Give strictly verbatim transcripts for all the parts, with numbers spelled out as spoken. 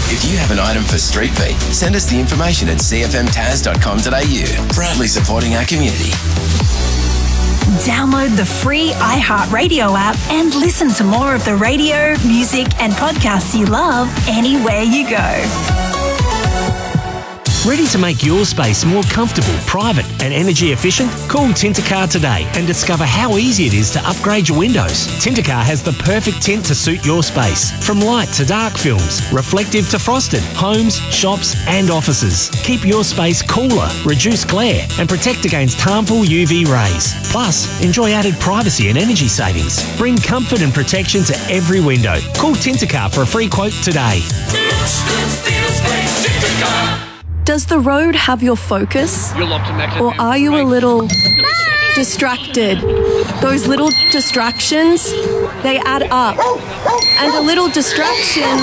If you have an item for Street Beat, send us the information at c f m taz dot com dot a u. Proudly supporting our community. Download the free iHeartRadio app and listen to more of the radio, music and podcasts you love anywhere you go. Ready to make your space more comfortable, private and energy efficient? Call Tintercar today and discover how easy it is to upgrade your windows. Tintercar has the perfect tint to suit your space. From light to dark films, reflective to frosted, homes, shops and offices. Keep your space cooler, reduce glare and protect against harmful U V rays. Plus, enjoy added privacy and energy savings. Bring comfort and protection to every window. Call Tintercar for a free quote today. Does the road have your focus? Or are you a little distracted? Those little distractions, they add up. And a little distraction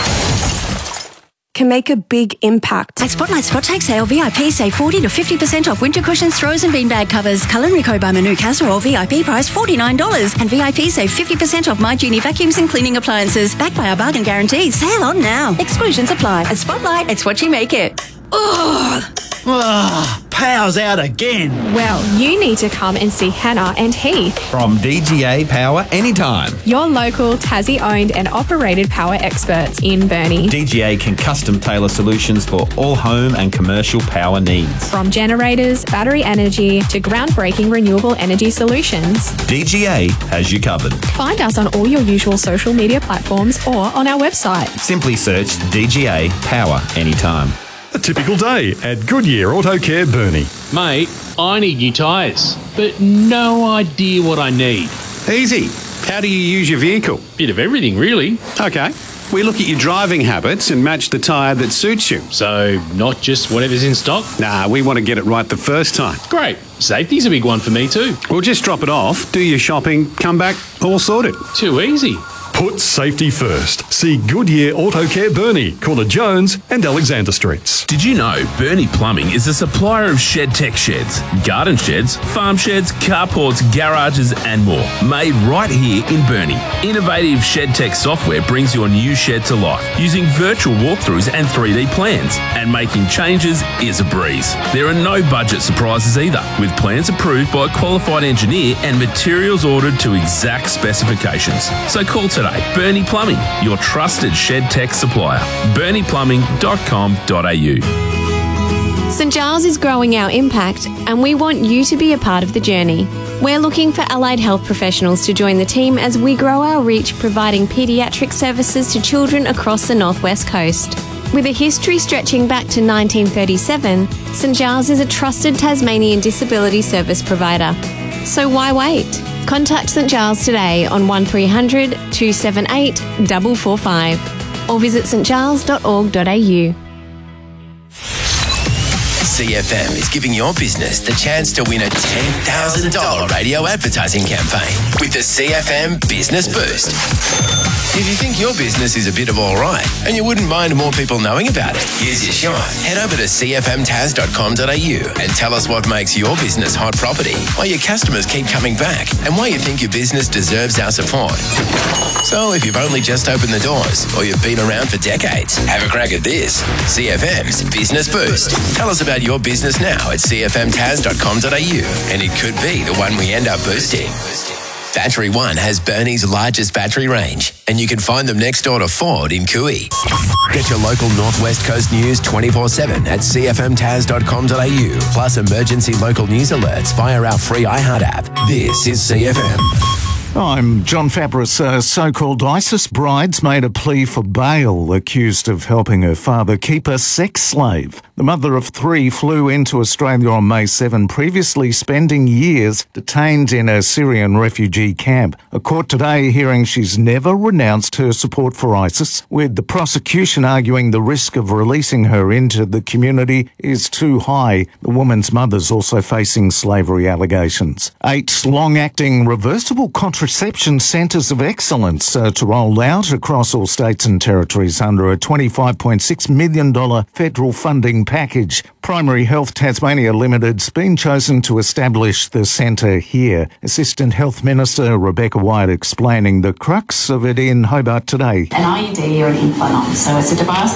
can make a big impact. At Spotlight Spot Take Sale, V I P save forty to fifty percent off winter cushions, throws and beanbag covers. Culinary Co by Manu Casserole, V I P price forty-nine dollars. And V I P save fifty percent off My Genie vacuums and cleaning appliances. Backed by our bargain guarantee. Sale on now. Exclusions apply. At Spotlight, it's what you make it. Ugh. Ugh, power's out again. Well, you need to come and see Hannah and Heath from D G A Power Anytime. Your local Tassie-owned and operated power experts in Burnie. D G A can custom tailor solutions for all home and commercial power needs. From generators, battery energy to groundbreaking renewable energy solutions. D G A has you covered. Find us on all your usual social media platforms or on our website. Simply search D G A Power Anytime. A typical day at Goodyear Auto Care Burnie. Mate, I need new tyres, but no idea what I need. Easy. How do you use your vehicle? Bit of everything, really. Okay. We look at your driving habits and match the tyre that suits you. So, not just whatever's in stock? Nah, we want to get it right the first time. Great. Safety's a big one for me too. We'll just drop it off, do your shopping, come back, all sorted. Too easy. Put safety first. See Goodyear Auto Care Burnie, corner Jones and Alexander Streets. Did you know Burnie Plumbing is a supplier of shed tech sheds, garden sheds, farm sheds, carports, garages and more, made right here in Burnie. Innovative shed tech software brings your new shed to life using virtual walkthroughs and three D plans, and making changes is a breeze. There are no budget surprises either, with plans approved by a qualified engineer and materials ordered to exact specifications. So call today. Burnie Plumbing, your trusted shed tech supplier. burnie plumbing dot com dot a u. St Giles is growing our impact and we want you to be a part of the journey. We're looking for allied health professionals to join the team as we grow our reach, providing paediatric services to children across the northwest coast. With a history stretching back to nineteen thirty-seven, St Giles is a trusted Tasmanian disability service provider. So why wait? Contact St Giles today on one three hundred, two seven eight, four four five or visit st giles dot org dot a u. C F M is giving your business the chance to win a ten thousand dollars radio advertising campaign with the C F M Business Boost. If you think your business is a bit of all right and you wouldn't mind more people knowing about it, here's your shot. Head over to c f m taz dot com dot a u and tell us what makes your business hot property, why your customers keep coming back, and why you think your business deserves our support. So if you've only just opened the doors or you've been around for decades, have a crack at this. C F M's Business Boost. Tell us about your business now at c f m taz dot com dot a u and it could be the one we end up boosting. Battery One has Burnie's largest battery range, and you can find them next door to Ford in Cooey. Get your local Northwest Coast news twenty-four seven at c f m taz dot com dot a u, plus emergency local news alerts via our free iHeart app. This is C F M. I'm John Fabris. A so-called ISIS bride's made a plea for bail, accused of helping her father keep a sex slave. The mother of three flew into Australia on May seventh, previously spending years detained in a Syrian refugee camp. A court today hearing she's never renounced her support for ISIS, with the prosecution arguing the risk of releasing her into the community is too high. The woman's mother's also facing slavery allegations. Eight long-acting reversible contraception centres of excellence are to roll out across all states and territories under a twenty-five point six million dollars federal funding package. Primary Health Tasmania Limited's been chosen to establish the centre here. Assistant Health Minister Rebecca White explaining the crux of it in Hobart today. An I U D or an implant, so it's a device